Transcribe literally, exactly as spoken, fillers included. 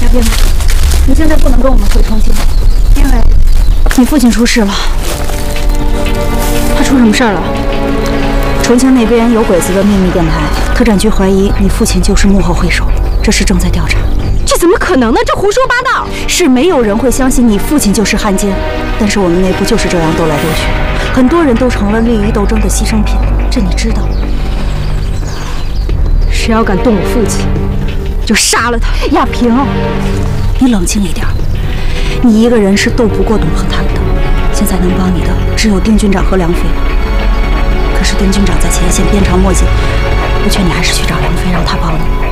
边吧。你现在不能跟我们回重庆，因为你父亲出事了。他出什么事儿了？重庆那边有鬼子的秘密电台，特战局怀疑你父亲就是幕后黑手，这事正在调查。 这怎么可能呢？这胡说八道！ 是没有人会相信你父亲就是汉奸，但是我们内部就是这样斗来斗去，很多人都成了利益斗争的牺牲品，这你知道。 谁要敢动我父亲，就杀了他。 亚萍，你冷静一点，你一个人是斗不过董和他们的。现在能帮你的只有丁军长和梁飞，可是丁军长在前线鞭长莫及，我劝你还是去找梁飞，让他帮你。